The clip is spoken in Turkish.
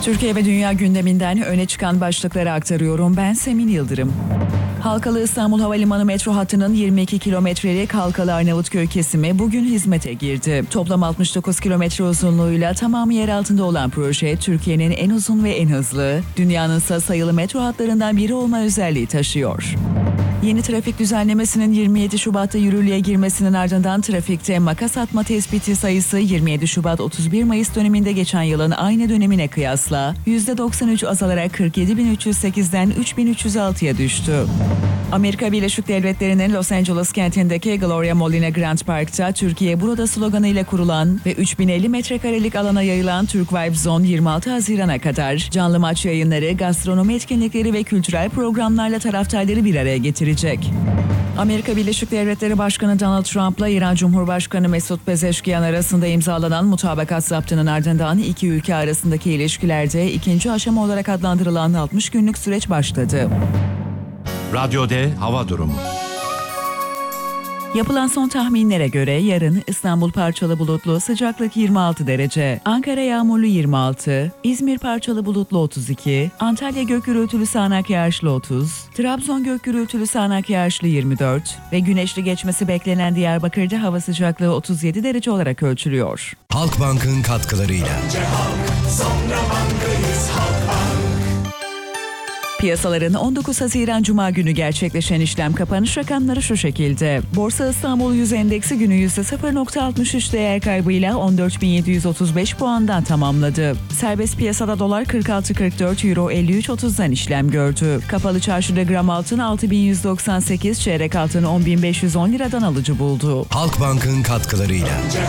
Türkiye ve dünya gündeminden öne çıkan başlıkları aktarıyorum. Ben Semin Yıldırım. Halkalı İstanbul Havalimanı metro hattının 22 kilometrelik Halkalı Arnavutköy kesimi bugün hizmete girdi. Toplam 69 kilometre uzunluğuyla tamamı yer altında olan proje, Türkiye'nin en uzun ve en hızlı, dünyanın ise sayılı metro hatlarından biri olma özelliği taşıyor. Yeni trafik düzenlemesinin 27 Şubat'ta yürürlüğe girmesinin ardından trafikte makas atma tespiti sayısı 27 Şubat 31 Mayıs döneminde geçen yılın aynı dönemine kıyasla %93 azalarak 47.308'den 3.306'ya düştü. Amerika Birleşik Devletleri'nin Los Angeles kentindeki Gloria Molina Grand Park'ta Türkiye burada sloganıyla kurulan ve 3050 metrekarelik alana yayılan Türk Vibe Zone 26 Haziran'a kadar canlı maç yayınları, gastronomi etkinlikleri ve kültürel programlarla taraftarları bir araya getirecek. Amerika Birleşik Devletleri Başkanı Donald Trump'la İran Cumhurbaşkanı Mesut Pezeşkiyan arasında imzalanan mutabakat zaptının ardından iki ülke arasındaki ilişkilerde ikinci aşama olarak adlandırılan 60 günlük süreç başladı. Radyo D hava durumu. Yapılan son tahminlere göre yarın İstanbul parçalı bulutlu, sıcaklık 26 derece, Ankara yağmurlu 26, İzmir parçalı bulutlu 32, Antalya gök gürültülü sağanak yağışlı 30, Trabzon gök gürültülü sağanak yağışlı 24 ve güneşli geçmesi beklenen Diyarbakır'da hava sıcaklığı 37 derece olarak ölçülüyor. Halkbank'ın katkılarıyla. Önce halk, sonra bankayız, Halkbank. Piyasaların 19 Haziran Cuma günü gerçekleşen işlem kapanış rakamları şu şekilde. Borsa İstanbul 100 endeksi günü %0.63 değer kaybıyla 14.735 puandan tamamladı. Serbest piyasada dolar 46.44, euro 53.30'dan işlem gördü. Kapalı çarşıda gram altın 6.198, çeyrek altın 10.510 liradan alıcı buldu. Halkbank'ın katkılarıyla.